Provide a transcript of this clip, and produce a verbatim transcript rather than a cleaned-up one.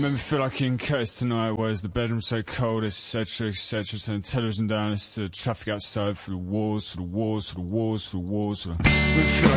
Made me feel like in Curtis tonight, whereas the bedroom's so cold, etc, etc. So the television down, it's the traffic outside, for the walls, for the walls, for the walls, for the walls. For the...